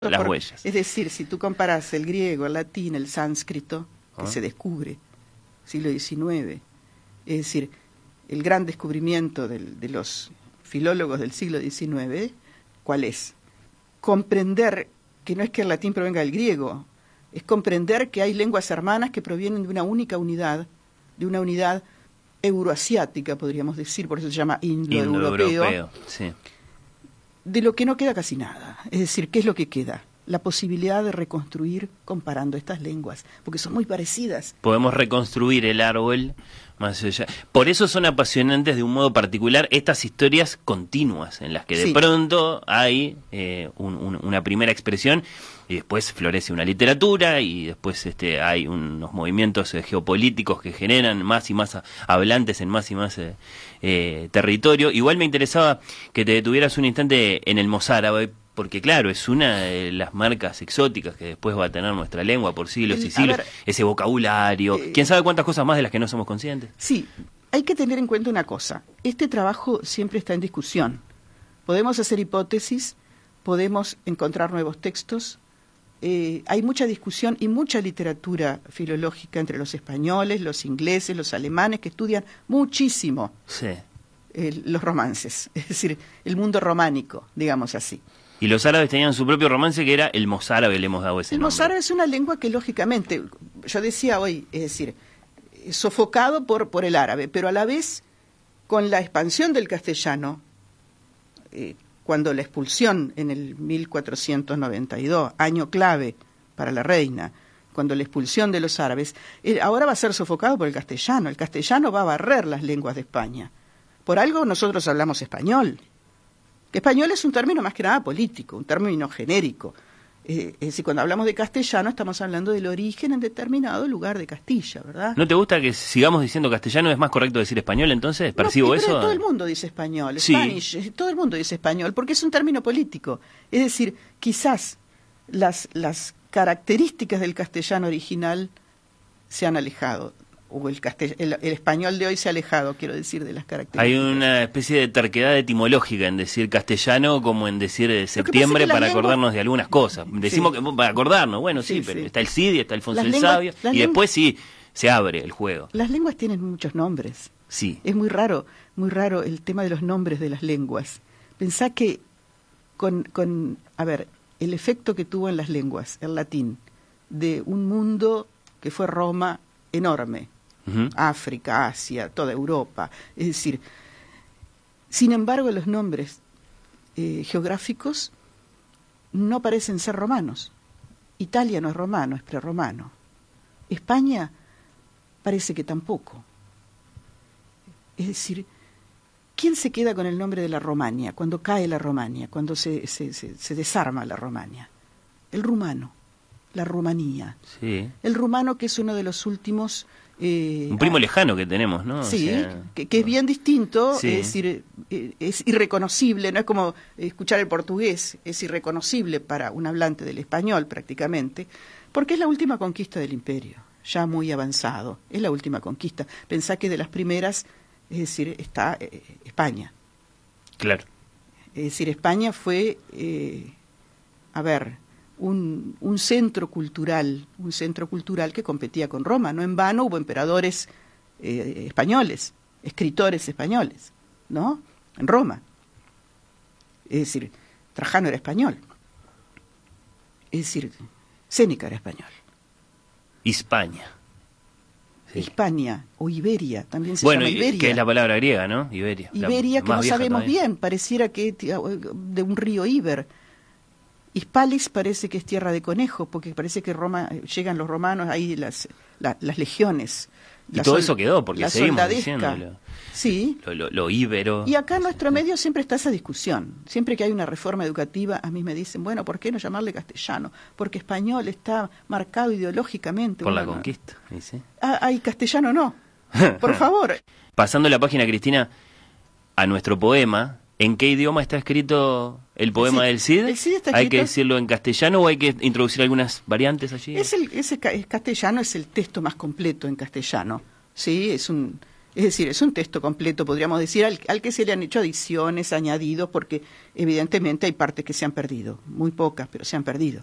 las huellas. Es decir, si tú comparas el griego, el latín, el sánscrito, que se descubre, siglo XIX, es decir, el gran descubrimiento de los filólogos del siglo XIX, ¿cuál es? Comprender que no es que el latín provenga del griego, es comprender que hay lenguas hermanas que provienen de una única unidad, de una unidad euroasiática, podríamos decir, por eso se llama indoeuropeo, sí. De lo que no queda casi nada. Es decir, ¿qué es lo que queda? La posibilidad de reconstruir comparando estas lenguas, porque son muy parecidas. Podemos reconstruir el árbol más allá. Por eso son apasionantes de un modo particular estas historias continuas, en las que de pronto hay una primera expresión y después florece una literatura y después hay unos movimientos geopolíticos que generan más y más hablantes en más y más territorio. Igual me interesaba que te detuvieras un instante en el mozárabe, porque claro, es una de las marcas exóticas que después va a tener nuestra lengua por siglos y siglos, ese vocabulario, quién sabe cuántas cosas más de las que no somos conscientes. Sí, hay que tener en cuenta una cosa, este trabajo siempre está en discusión, podemos hacer hipótesis, podemos encontrar nuevos textos, hay mucha discusión y mucha literatura filológica entre los españoles, los ingleses, los alemanes, que estudian muchísimo los romances, es decir, el mundo románico, digamos así. Y los árabes tenían su propio romance que era el mozárabe, le hemos dado ese nombre. El mozárabe es una lengua que lógicamente, yo decía hoy, es decir, sofocado por el árabe, pero a la vez con la expansión del castellano, cuando la expulsión en el 1492, año clave para la reina, cuando la expulsión de los árabes, ahora va a ser sofocado por el castellano va a barrer las lenguas de España. Por algo nosotros hablamos español. Que español es un término más que nada político, un término genérico. Es decir, cuando hablamos de castellano estamos hablando del origen en determinado lugar de Castilla, ¿verdad? ¿No te gusta que sigamos diciendo castellano? ¿Es más correcto decir español entonces? ¿Percibo no, eso? Todo el mundo dice español, sí. Spanish, todo el mundo dice español, porque es un término político. Es decir, quizás las características del castellano original se han alejado. O el español de hoy se ha alejado, quiero decir, de las características. Hay una especie de terquedad etimológica en decir castellano como en decir septiembre para acordarnos de algunas cosas. Decimos que para acordarnos, bueno, sí, pero está el Cid, está Alfonso el Sabio, y después se abre el juego. Las lenguas tienen muchos nombres. Sí. Es muy raro el tema de los nombres de las lenguas. Pensá que el efecto que tuvo en las lenguas, el latín, de un mundo que fue Roma enorme, África, Asia, toda Europa. Es decir, sin embargo, los nombres geográficos no parecen ser romanos. Italia no es romano, es prerromano. España parece que tampoco. Es decir, ¿quién se queda con el nombre de la Romania cuando cae la Romania, cuando se desarma la Romania? El rumano, la Rumanía. Sí. El rumano, que es uno de los últimos... un primo lejano que tenemos, ¿no? Sí, o sea, que es bien distinto, sí. Es decir, es irreconocible, no es como escuchar el portugués, es irreconocible para un hablante del español prácticamente, porque es la última conquista del imperio, ya muy avanzado, es la última conquista. Pensá que de las primeras, es decir, está España. Claro. Es decir, España fue, un centro cultural que competía con Roma. No en vano hubo emperadores españoles, escritores españoles, ¿no? En Roma. Es decir, Trajano era español. Es decir, Séneca era español. Hispania. Sí. Hispania o Iberia, también se llama Iberia. Que es la palabra griega, ¿no? Iberia, que no sabemos bien, pareciera que de un río Iber. Hispalis parece que es tierra de conejos, porque parece que Roma llegan los romanos, ahí las legiones. Y todo eso quedó, porque seguimos diciéndolo. Sí. Lo íbero. Y acá en nuestro medio siempre está esa discusión. Siempre que hay una reforma educativa, a mí me dicen, bueno, ¿por qué no llamarle castellano? Porque español está marcado ideológicamente. Por la conquista, ¿sí? Ay, castellano no. Por favor. Pasando la página, Cristina, a nuestro poema. ¿En qué idioma está escrito el poema del Cid? El Cid está escrito... ¿Hay que decirlo en castellano o hay que introducir algunas variantes allí? Castellano es el texto más completo en castellano. Sí, es un Es decir, es un texto completo, podríamos decir, al que se le han hecho adiciones, añadidos, porque evidentemente hay partes que se han perdido, muy pocas, pero se han perdido.